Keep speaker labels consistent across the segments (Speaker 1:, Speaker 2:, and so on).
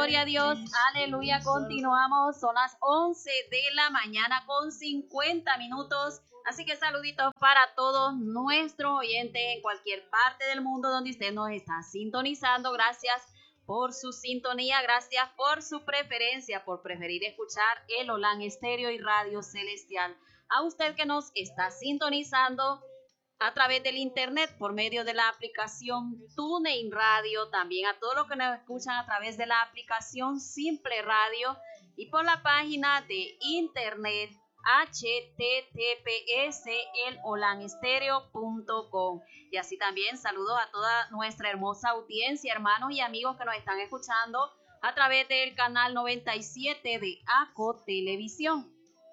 Speaker 1: gloria a Dios, aleluya, continuamos, son las 11 de la mañana con 50 minutos, así que saluditos para todos nuestros oyentes en cualquier parte del mundo donde usted nos está sintonizando. Gracias por su sintonía, gracias por su preferencia, por preferir escuchar el Olan Estéreo y Radio Celestial. A usted que nos está sintonizando a través del internet por medio de la aplicación TuneIn Radio, también a todos los que nos escuchan a través de la aplicación Simple Radio y por la página de internet https://elolanstereo.com. Y así también saludo a toda nuestra hermosa audiencia, hermanos y amigos que nos están escuchando a través del canal 97 de ACO Televisión.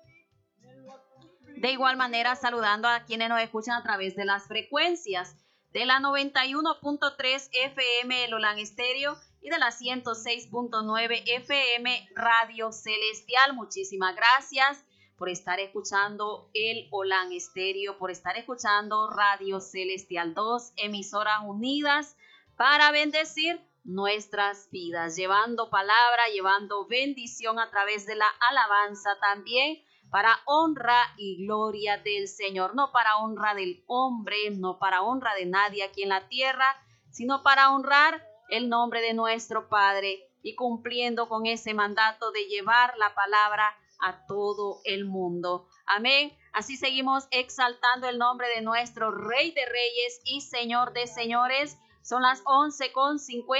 Speaker 1: De igual manera, saludando a quienes nos escuchan a través de las frecuencias de la 91.3 FM el Olan Estéreo y de la 106.9 FM Radio Celestial. Muchísimas gracias por estar escuchando el Olan Estéreo, por estar escuchando Radio Celestial, 2 emisoras unidas para bendecir nuestras vidas, llevando palabra, llevando bendición a través de la alabanza también, para honra y gloria del Señor, no para honra del hombre, no para honra de nadie aquí en la tierra, sino para honrar el nombre de nuestro Padre y cumpliendo con ese mandato de llevar la palabra a todo el mundo. Amén. Así seguimos exaltando el nombre de nuestro Rey de Reyes y Señor de Señores. Son las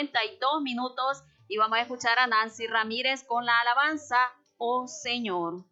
Speaker 1: 11:52 y vamos a escuchar a Nancy Ramírez con la alabanza, Oh Señor.